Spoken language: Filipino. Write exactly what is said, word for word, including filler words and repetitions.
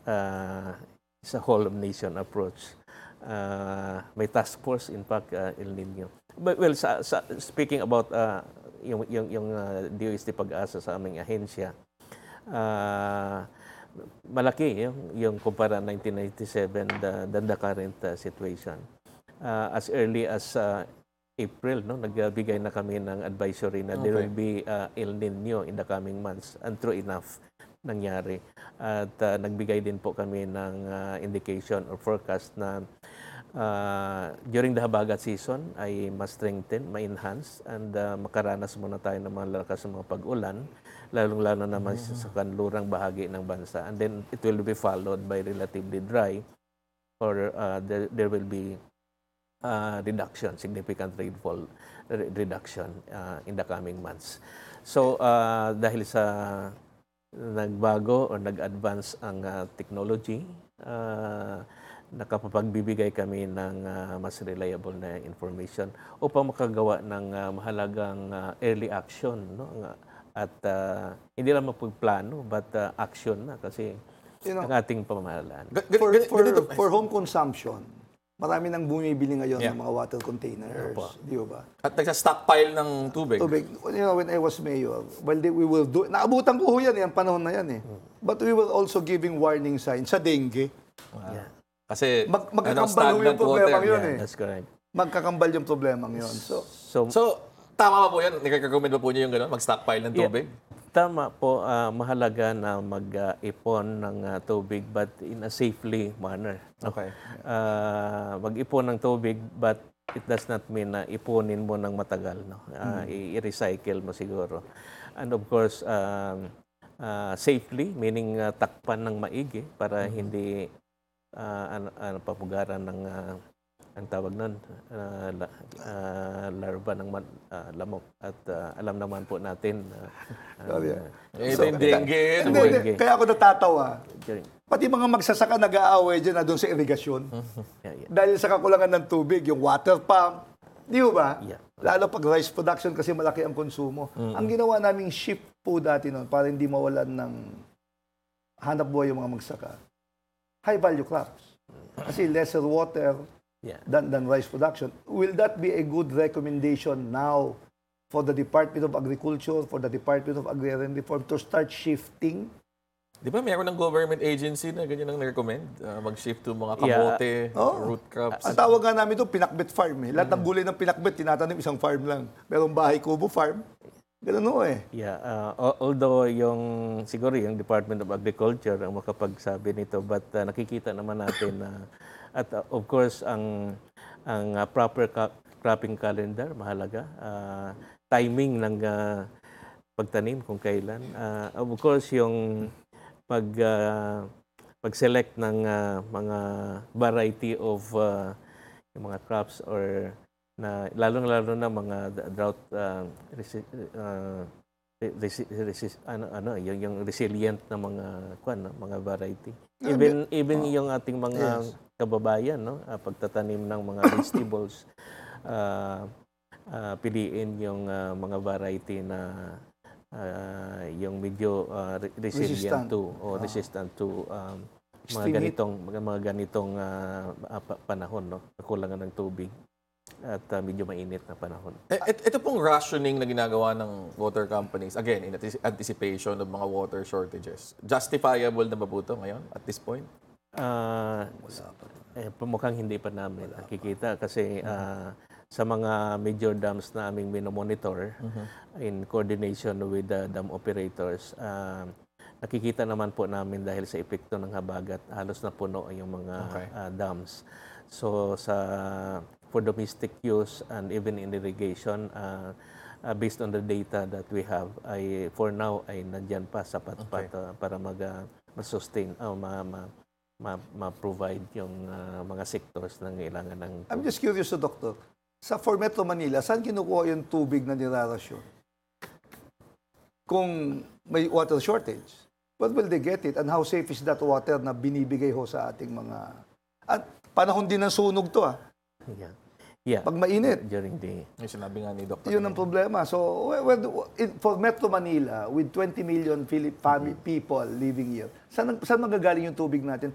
uh, it's a whole of nation approach. Uh, may task force, in fact, uh, El Nino. But, well, sa, sa, speaking about uh, yung, yung, yung uh, D O S T Pag-asa sa aming ahensya, uh, malaki yung, yung kumpara nineteen ninety-seven the, than the current uh, situation. Uh, as early as uh, April, no, nagbigay na kami ng advisory na there will be uh, El Nino in the coming months, and true enough, nangyari. At uh, nagbigay din po kami ng uh, indication or forecast na uh, during the habagat season ay mas strengthen, ma-enhance, and uh, makaranas muna tayo ng mga lakas ng mga pag-ulan, lalong-lalo naman mm-hmm. sa kanlurang bahagi ng bansa. And then it will be followed by relatively dry, or uh, there, there will be uh, reduction, significant rainfall re- reduction uh, in the coming months. So uh, dahil sa nagbago o nag-advance ang uh, technology, uh, nakapagbibigay kami ng uh, mas reliable na information upang makagawa ng uh, mahalagang uh, early action, no? At uh, hindi lang mapagplano, but uh, action na kasi you know, ang ating pamahalaan. For, for, for home consumption, marami nang bumibili ngayon yeah. ng mga water containers, di ba? At nagsa-stockpile ng tubig. Tubig. You know, when I was mayor, well, they, we will do, naabutan ko ho yan, yung panahon na yan eh. But we will also giving warning signs sa dengue. Wow. Yeah. Kasi, Mag, magkakambal ano, yung problema yun yeah, eh. That's correct. Magkakambal yung problema yun. So, so, so tama ba po yan? Nagkakakomment ba po niyo yung gano'n? Mag-stockpile ng tubig? Yeah. Tama po, uh, mahalaga na mag-ipon ng uh, tubig, but in a safely manner. Okay. Uh, mag-ipon ng tubig, but it does not mean na ipunin mo ng matagal. No? Uh, mm. I-recycle mo siguro. And of course, um, uh, safely, meaning uh, takpan ng maigi para mm. hindi uh, ano, ano, papugaran ng uh, ang tawag nun, uh, la, uh, larva ng uh, lamok. At uh, alam naman po natin. Uh, uh, yeah. Ito yung dengue. Dengue. Kaya ako natatawa. Pati mga magsasaka nag-aaway dyan na doon sa irigasyon. yeah, yeah. Dahil sa kakulangan ng tubig, yung water pump. Di ba? Yeah. Lalo pag rice production kasi malaki ang konsumo. Mm-hmm. Ang ginawa naming shift po dati noon para hindi mawalan ng hanap buhay yung mga magsaka. High value crops. Kasi lesser water, Yeah. Than, than rice production. Will that be a good recommendation now for the Department of Agriculture, for the Department of Agrarian Reform to start shifting? Di ba mayroon ng government agency na ganyan ang recommend uh, mag-shift to mga kamote, yeah. oh. root crops? Ang tawag nga namin ito, pinakbet farm. Eh. Lahat mm. ng gulay ng pinakbet, tinatanim isang farm lang. Merong bahay kubo farm. Ganun o eh. Yeah, uh, although yung, siguro yung Department of Agriculture ang makapagsabi nito, but uh, nakikita naman natin na uh, at uh, of course, ang ang uh, proper ca- cropping calendar, mahalaga. Uh, timing ng uh, pagtanim kung kailan. Uh, of course, yung pag, uh, pag-select ng uh, mga variety of uh, yung mga crops or na lalong-lalo na mga drought uh, resi- uh, resi- resi- ano ano yung, yung resilient na mga kwan, no? Mga variety. Even even oh. yung ating mga yes. kababayan, no, uh, pagtatanim ng mga vegetables, uh, uh, piliin yung uh, mga variety na uh, yung medyo uh, resilient resistant. to o oh. resistant to um, mga ganitong mga, mga ganitong uh, panahon, no, kakulangan ng tubig at uh, medyo mainit na panahon. Et, ito pong rationing na ginagawa ng water companies, again, in anticipation of mga water shortages, justifiable na ba po ito ngayon at this point? Uh, eh, mukhang hindi pa namin nakikita kasi uh, sa mga major dams na aming minomonitor uh-huh. in coordination with the dam operators, uh, nakikita naman po namin dahil sa epekto ng habagat, halos na puno yung mga okay. uh, dams. So sa for domestic use and even in irrigation, uh, uh, based on the data that we have, ay for now ay nandiyan pa sapat okay. pa uh, para mag uh, ma-sustain o uh, ma, ma, ma, ma-provide yung uh, mga sectors na kailangan ng tubig. I'm just curious, so, Doctor. Sa for Metro Manila, saan kinukuha yung tubig na nirarasyon? Kung may water shortage, where will they get it? And how safe is that water na binibigay ho sa ating mga... At panahon din ng sunog to ah. Yeah. Yeah. Pag mainit. During the... Yung sinabi nga ni Doctor Yun ang problema. So, well, well, in- for Metro Manila, with twenty million Philip fami- people living here, saan, saan magagaling yung tubig natin?